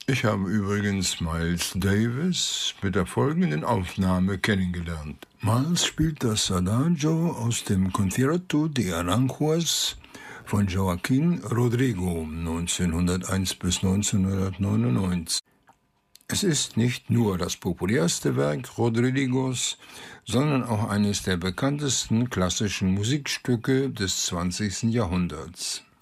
Ich habe übrigens Miles Davis mit der folgenden Aufnahme kennengelernt. Miles spielt das Adagio aus dem Concierto de Aranjuez von Joaquín Rodrigo 1901 bis 1999. Es ist nicht nur das populärste Werk Rodrigos, sondern auch eines der bekanntesten klassischen Musikstücke des 20. Jahrhunderts.